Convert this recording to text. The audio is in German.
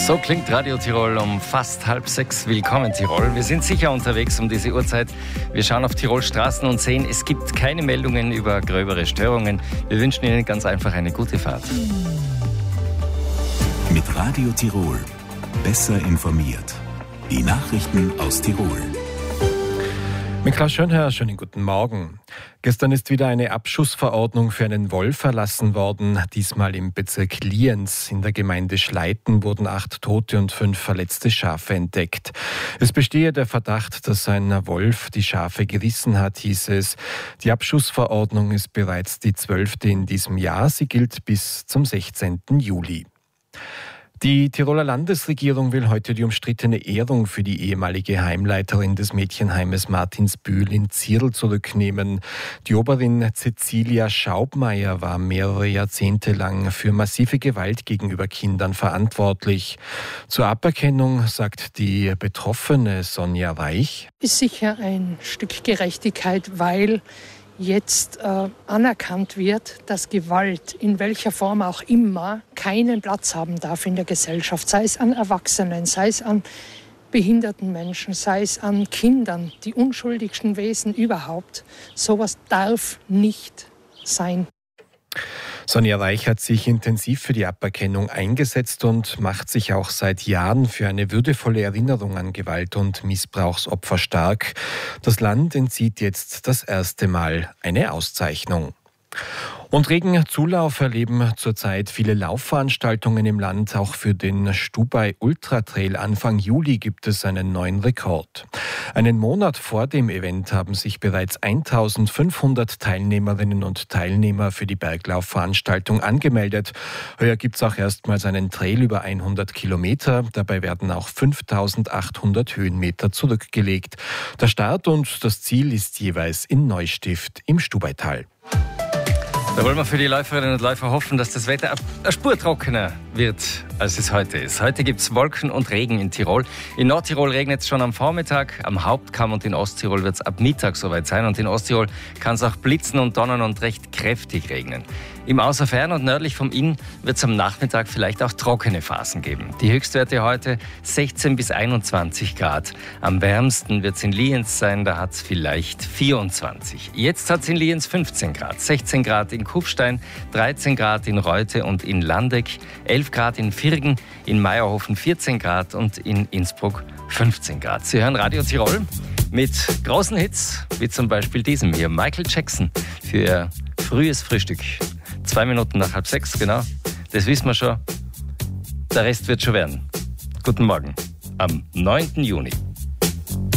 So klingt Radio Tirol um fast 5:30. Willkommen Tirol. Wir sind sicher unterwegs um diese Uhrzeit. Wir schauen auf Tirol Straßen und sehen, es gibt keine Meldungen über gröbere Störungen. Wir wünschen Ihnen ganz einfach eine gute Fahrt. Mit Radio Tirol. Besser informiert. Die Nachrichten aus Tirol. Mit Klaus Schönherr, schönen guten Morgen. Gestern ist wieder eine Abschussverordnung für einen Wolf erlassen worden, diesmal im Bezirk Lienz. In der Gemeinde Schleiten wurden 8 tote und 5 verletzte Schafe entdeckt. Es bestehe der Verdacht, dass ein Wolf die Schafe gerissen hat, hieß es. Die Abschussverordnung ist bereits die 12. in diesem Jahr. Sie gilt bis zum 16. Juli. Die Tiroler Landesregierung will heute die umstrittene Ehrung für die ehemalige Heimleiterin des Mädchenheimes Martinsbühl in Zierl zurücknehmen. Die Oberin Cecilia Schaubmeier war mehrere Jahrzehnte lang für massive Gewalt gegenüber Kindern verantwortlich. Zur Aberkennung sagt die Betroffene Sonja Reich: Ist sicher ein Stück Gerechtigkeit, weil jetzt anerkannt wird, dass Gewalt in welcher Form auch immer keinen Platz haben darf in der Gesellschaft, sei es an Erwachsenen, sei es an behinderten Menschen, sei es an Kindern, die unschuldigsten Wesen überhaupt. Sowas darf nicht sein. Sonja Reich hat sich intensiv für die Aberkennung eingesetzt und macht sich auch seit Jahren für eine würdevolle Erinnerung an Gewalt- und Missbrauchsopfer stark. Das Land entzieht jetzt das erste Mal eine Auszeichnung. Und regen Zulauf erleben zurzeit viele Laufveranstaltungen im Land. Auch für den Stubai Ultra Trail Anfang Juli gibt es einen neuen Rekord. Einen Monat vor dem Event haben sich bereits 1500 Teilnehmerinnen und Teilnehmer für die Berglaufveranstaltung angemeldet. Heuer gibt es auch erstmals einen Trail über 100 Kilometer. Dabei werden auch 5800 Höhenmeter zurückgelegt. Der Start und das Ziel ist jeweils in Neustift im Stubaital. Da wollen wir für die Läuferinnen und Läufer hoffen, dass das Wetter eine Spur trockener wird, als es heute ist. Heute gibt es Wolken und Regen in Tirol. In Nordtirol regnet es schon am Vormittag, am Hauptkamm und in Osttirol wird es ab Mittag soweit sein. Und in Osttirol kann es auch blitzen und donnern und recht kräftig regnen. Im Außerfern und nördlich vom Inn wird es am Nachmittag vielleicht auch trockene Phasen geben. Die Höchstwerte heute 16 bis 21 Grad. Am wärmsten wird es in Lienz sein, da hat es vielleicht 24. Jetzt hat es in Lienz 15 Grad, 16 Grad in Kufstein, 13 Grad in Reute und in Landeck, 11 Grad in Virgen, in Meierhofen 14 Grad und in Innsbruck 15 Grad. Sie hören Radio Tirol mit großen Hits, wie zum Beispiel diesem hier, Michael Jackson für ihr frühes Frühstück. 2 Minuten nach 5:30, genau. Das wissen wir schon. Der Rest wird schon werden. Guten Morgen am 9. Juni.